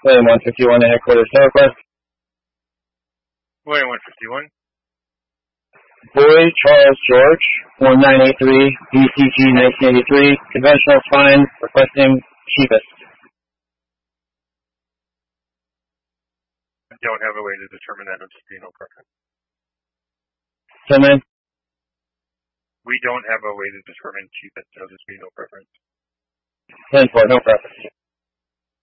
William 151 to headquarters. No request. William 151. Boyd Charles George, 1983, BCG 1983, conventional fine, requesting cheapest. I don't have a way to determine that. It'll just be no preference. 10 men. We don't have a way to determine cheapest. It'll just be no preference. 10-4, no preference.